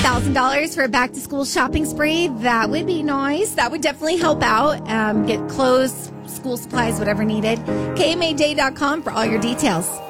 $1,000 for a back-to-school shopping spree. That would be nice. That would definitely help out. Get clothes, school supplies, whatever needed. KMAday.com for all your details.